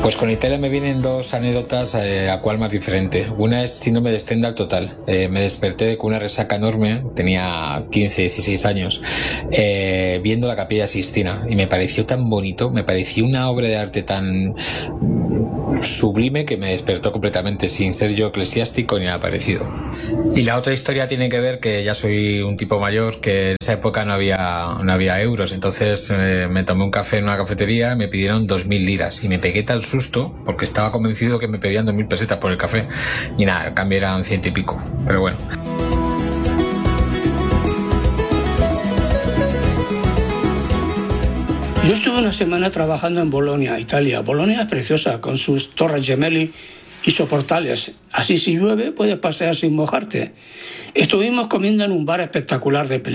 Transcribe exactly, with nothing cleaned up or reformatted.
Pues con Italia me vienen dos anécdotas, eh, a cuál más diferente. Una es síndrome de Stendhal total. Eh, me desperté con una resaca enorme, tenía quince, dieciséis años, eh, viendo la Capilla Sixtina, y me pareció tan bonito, me pareció una obra de arte tan sublime que me despertó completamente, sin ser yo eclesiástico ni nada parecido. Y la otra historia tiene que ver que ya soy un tipo mayor, que en esa época no había, no había euros, entonces eh, me tomé un café en una cafetería, me pidieron dos mil liras y me pegué tal susto porque estaba convencido que me pedían dos mil pesetas por el café, y nada, el cambio eran ciento y pico, pero bueno. Yo estuve una semana trabajando en Bolonia, Italia. Bolonia es preciosa, con sus torres gemelli y soportales. Así si llueve puedes pasear sin mojarte. Estuvimos comiendo en un bar espectacular de películas.